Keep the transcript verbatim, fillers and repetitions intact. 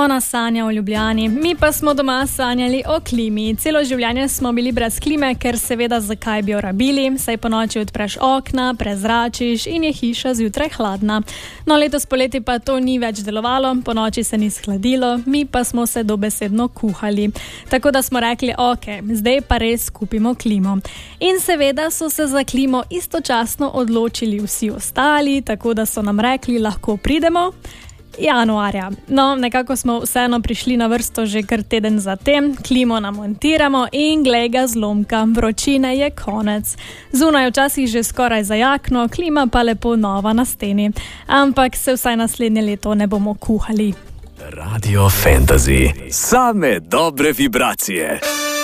Ona sanja o Ljubljani, mi pa smo doma sanjali o klimi. Celo življenje smo bili brez klime, ker seveda zakaj bi jo rabili, saj po noči odpreš okna, prezračiš in je hiša zjutraj hladna. No, letos poleti pa to ni več delovalo, po noči se ni shladilo, mi pa smo se dobesedno kuhali. Tako da smo rekli, ok, zdaj pa res kupimo klimo. In seveda so se za klimo istočasno odločili vsi ostali, tako da so nam rekli, lahko pridemo januarja. No, nekako smo vseeno prišli na vrsto že kar teden zatem, klimo namontiramo in glej ga zlomka, vročine je konec. Zunaj včasih že skoraj zajakno, klima pa lepo nova na steni. Ampak se vsaj naslednje leto ne bomo kuhali. Radio Fantasy. Same dobre vibracije.